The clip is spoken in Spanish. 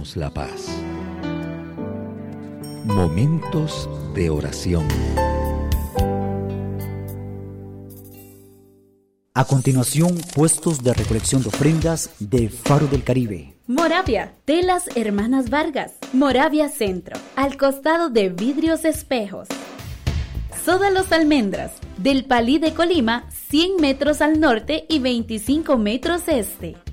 busquemos la paz. Momentos de oración. A continuación, puestos de recolección de ofrendas de Faro del Caribe. Moravia, Telas Hermanas Vargas, Moravia Centro, al costado de Vidrios Espejos. Soda Los Almendras, del Palí de Colima, 100 metros al norte y 25 metros este.